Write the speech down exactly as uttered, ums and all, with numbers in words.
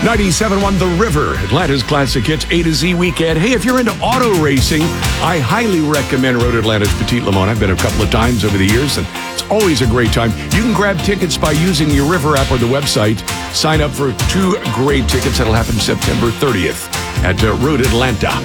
ninety-seven point one The River, Atlanta's classic hits A to Z weekend. Hey, if you're into auto racing, I highly recommend Road Atlanta's Petit Le Mans. I've been a couple of times over the years, and it's always a great time. You can grab tickets by using your River app or the website. Sign up for two great tickets. That'll happen September thirtieth at uh, Road Atlanta.